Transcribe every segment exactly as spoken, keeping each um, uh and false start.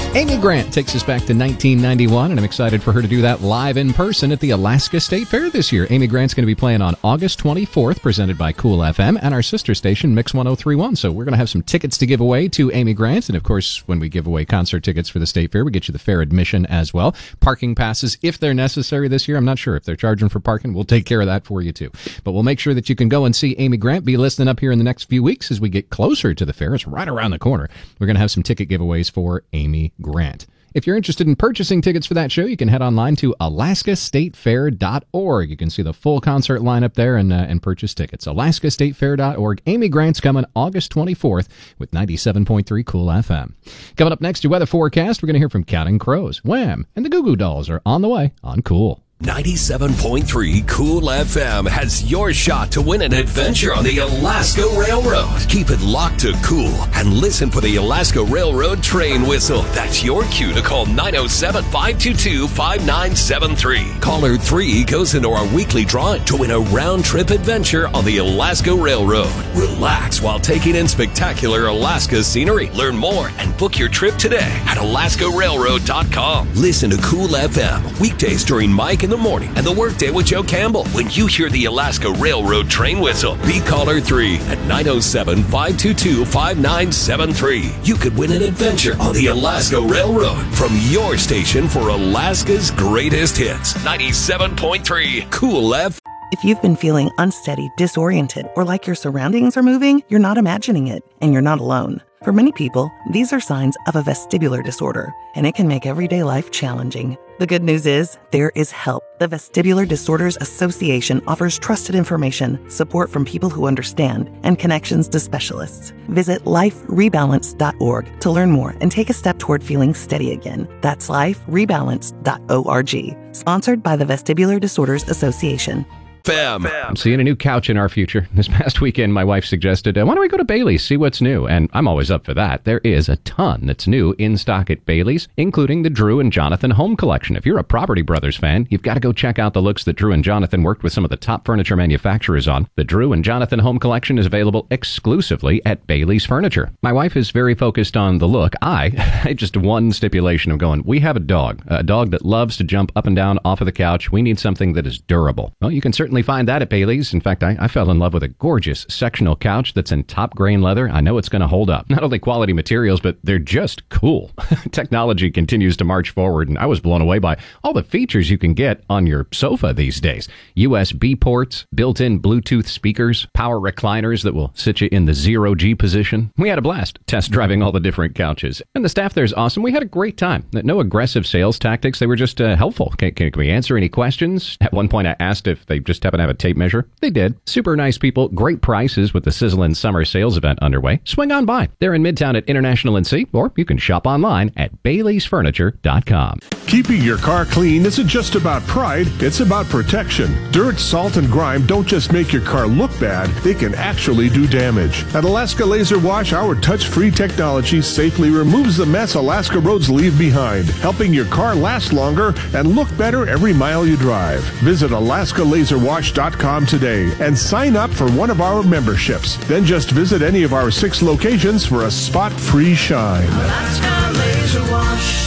Amy Grant takes us back to nineteen ninety-one, and I'm excited for her to do that live in person at the Alaska State Fair this year. Amy Grant's going to be playing on August twenty-fourth, presented by Cool F M and our sister station, Mix one oh three point one. So we're going to have some tickets to give away to Amy Grant, and of course, when we give away concert tickets for the State Fair, we get you the fair admission as well. Parking passes, if they're necessary this year. I'm not sure if they're charging for parking. We'll take care of that for you, too. But we'll make sure that you can go and see Amy Grant. Be listening up here in the next few weeks as we get closer to the fair. It's right around the corner. We're going to have some ticket giveaways for Amy Grant. If you're interested in purchasing tickets for that show, you can head online to alaska state fair dot org. You can see the full concert lineup there and uh, and purchase tickets. alaska state fair dot org. Amy Grant's coming August twenty-fourth with ninety-seven point three Cool F M. Coming up next, your weather forecast, we're going to hear from Counting Crows, Wham, and the Goo Goo Dolls are on the way on Cool. ninety-seven point three Cool F M has your shot to win an adventure on the Alaska Railroad. Keep it locked to Cool and listen for the Alaska Railroad train whistle. That's your cue to call nine oh seven, five two two, five nine seven three. Caller three goes into our weekly drawing to win a round-trip adventure on the Alaska Railroad. Relax while taking in spectacular Alaska scenery. Learn more and book your trip today at alaska railroad dot com. Listen to Cool F M weekdays during Mike and the morning and the workday with Joe Campbell. When you hear the Alaska Railroad train whistle, be caller three at nine oh seven, five two two, five nine seven three. You could win an adventure on the Alaska Railroad from your station for Alaska's greatest hits. ninety-seven point three Cool F M. If you've been feeling unsteady, disoriented, or like your surroundings are moving, you're not imagining it, and you're not alone. For many people, these are signs of a vestibular disorder, and it can make everyday life challenging. The good news is, there is help. The Vestibular Disorders Association offers trusted information, support from people who understand, and connections to specialists. Visit life rebalance dot org to learn more and take a step toward feeling steady again. That's life rebalance dot org. Sponsored by the Vestibular Disorders Association. Fam. I'm seeing a new couch in our future. This past weekend, my wife suggested, uh, why don't we go to Bailey's, see what's new? And I'm always up for that. There is a ton that's new in stock at Bailey's, including the Drew and Jonathan Home Collection. If you're a Property Brothers fan, you've got to go check out the looks that Drew and Jonathan worked with some of the top furniture manufacturers on. The Drew and Jonathan Home Collection is available exclusively at Bailey's Furniture. My wife is very focused on the look. I had just one stipulation of going, we have a dog, a dog that loves to jump up and down off of the couch. We need something that is durable. Well, you can certainly find that at Bailey's. In fact, I, I fell in love with a gorgeous sectional couch that's in top grain leather. I know it's going to hold up. Not only quality materials, but they're just cool. Technology continues to march forward, and I was blown away by all the features you can get on your sofa these days. U S B ports, built-in Bluetooth speakers, power recliners that will sit you in the zero-G position. We had a blast test driving all the different couches. And the staff there is awesome. We had a great time. No aggressive sales tactics. They were just uh, helpful. Can, can, can we answer any questions? At one point, I asked if they just happen to have a tape measure. They did. Super nice people, great prices with the sizzling summer sales event underway. Swing on by. They're in Midtown at International and C, or you can shop online at baileys furniture dot com. Keeping your car clean isn't just about pride, it's about protection. Dirt, salt, and grime don't just make your car look bad, they can actually do damage. At Alaska Laser Wash, our touch-free technology safely removes the mess Alaska roads leave behind, helping your car last longer and look better every mile you drive. Visit alaska laser wash dot com today and sign up for one of our memberships. Then just visit any of our six locations for a spot-free shine. Alaska Laser Wash.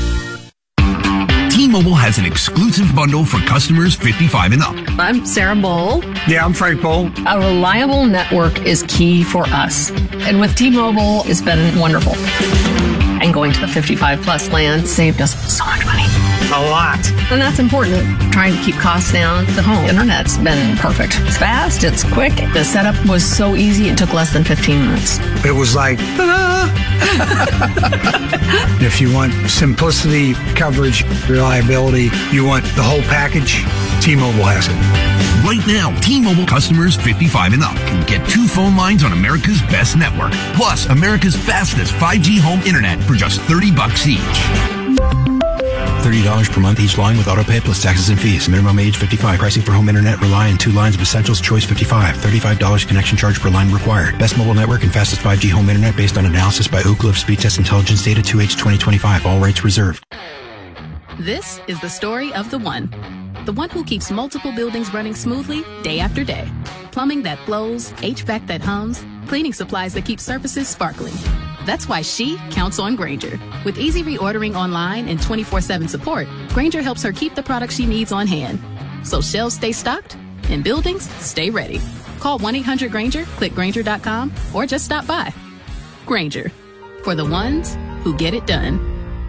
T-Mobile has an exclusive bundle for customers fifty-five and up. I'm Sarah Bowl. Yeah, I'm Frank Bowl. A reliable network is key for us. And with T-Mobile, it's been wonderful. And going to the fifty-five plus plan saved us so much money. A lot. And that's important. Trying to keep costs down. The home internet's been perfect. It's fast. It's quick. The setup was so easy. It took less than fifteen minutes. It was like, ta-da! If you want simplicity, coverage, reliability, you want the whole package, T-Mobile has it. Right now, T-Mobile customers fifty-five and up can get two phone lines on America's best network, plus America's fastest five G home internet for just thirty bucks each. thirty dollars per month each line with autopay plus taxes and fees. Minimum age fifty-five. Pricing for home internet rely on two lines of Essentials Choice fifty-five. thirty-five dollars connection charge per line required. Best mobile network and fastest five G home internet based on analysis by Ookla of Speed Test Intelligence Data two H twenty twenty-five. All rates reserved. This is the story of the one. The one who keeps multiple buildings running smoothly day after day. Plumbing that flows, H V A C that hums, cleaning supplies that keep surfaces sparkling. That's why she counts on Grainger. With easy reordering online and twenty-four seven support, Grainger helps her keep the products she needs on hand. So shelves stay stocked and buildings stay ready. Call one eight hundred Grainger, click Grainger dot com, or just stop by. Grainger, for the ones who get it done.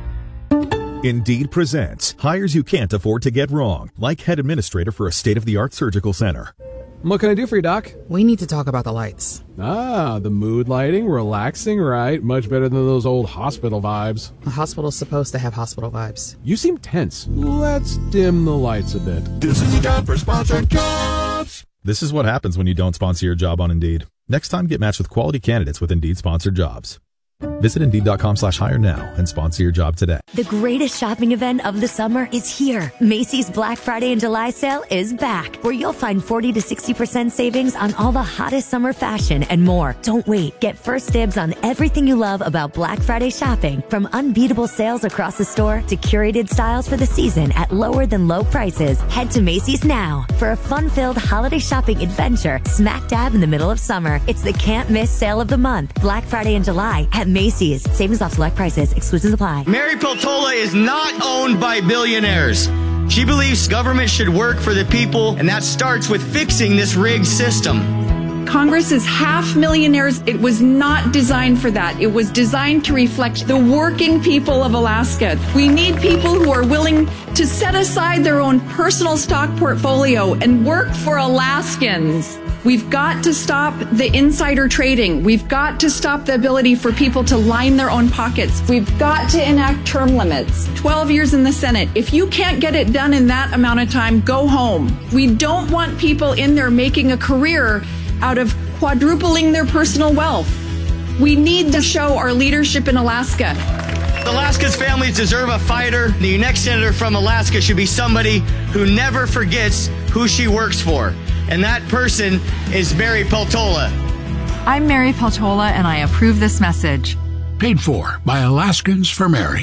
Indeed presents hires you can't afford to get wrong, like head administrator for a state-of-the-art surgical center. What can I do for you, Doc? We need to talk about the lights. Ah, the mood lighting, relaxing, right? Much better than those old hospital vibes. A hospital's supposed to have hospital vibes. You seem tense. Let's dim the lights a bit. This is a job for sponsored jobs. This is what happens when you don't sponsor your job on Indeed. Next time, get matched with quality candidates with Indeed sponsored jobs. Visit Indeed.com slash hire now and sponsor your job today. The greatest shopping event of the summer is here. Macy's Black Friday and July sale is back, where you'll find forty to sixty percent savings on all the hottest summer fashion and more. Don't wait. Get first dibs on everything you love about Black Friday shopping, from unbeatable sales across the store to curated styles for the season at lower than low prices. Head to Macy's now for a fun-filled holiday shopping adventure smack dab in the middle of summer. It's the can't miss sale of the month. Black Friday and July at Macy's. Savings off select prices. Exclusions apply. Mary Peltola is not owned by billionaires. She believes government should work for the people, and that starts with fixing this rigged system. Congress is half millionaires. It was not designed for that. It was designed to reflect the working people of Alaska. We need people who are willing to set aside their own personal stock portfolio and work for Alaskans. We've got to stop the insider trading. We've got to stop the ability for people to line their own pockets. We've got to enact term limits. twelve years in the Senate. If you can't get it done in that amount of time, go home. We don't want people in there making a career out of quadrupling their personal wealth. We need to show our leadership in Alaska. Alaska's families deserve a fighter. The next senator from Alaska should be somebody who never forgets who she works for. And that person is Mary Peltola. I'm Mary Peltola, and I approve this message. Paid for by Alaskans for Mary.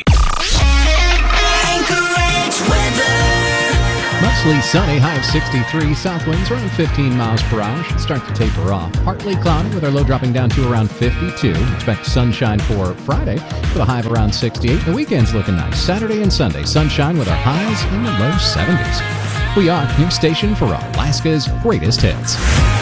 Anchorage weather. Mostly sunny, high of sixty-three. South winds around fifteen miles per hour. Should start to taper off. Partly cloudy with our low dropping down to around fifty-two. Expect sunshine for Friday with a high of around sixty-eight. The weekend's looking nice. Saturday and Sunday, sunshine with our highs in the low seventies. We are your station for Alaska's greatest hits.